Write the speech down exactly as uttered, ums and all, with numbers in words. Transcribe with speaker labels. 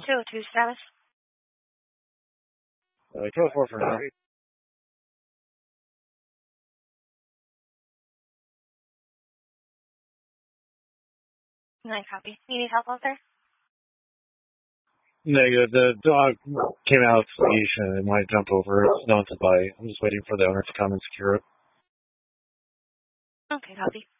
Speaker 1: two oh two status.
Speaker 2: Uh, two oh four for now.
Speaker 1: Nine copy. You need help out there?
Speaker 2: Negative. The dog came out of the leash and it might jump over. It's known to bite. I'm just waiting for the owner to come and secure it.
Speaker 1: Okay, copy.